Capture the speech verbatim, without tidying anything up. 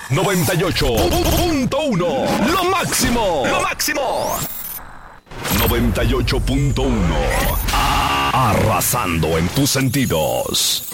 noventa y ocho punto uno. Lo máximo. Lo máximo. noventa y ocho punto uno. Arrasando en tus sentidos.